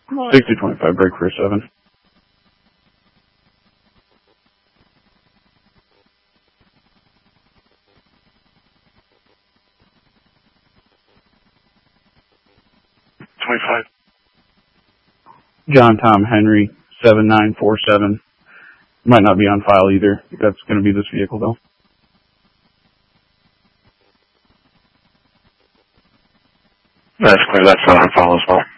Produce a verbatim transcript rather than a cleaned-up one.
sixty twenty-five, break for seven. twenty-five. John Tom Henry, seven nine four seven. Might not be on file either. That's going to be this vehicle, though. That's clear. That's not on file as well.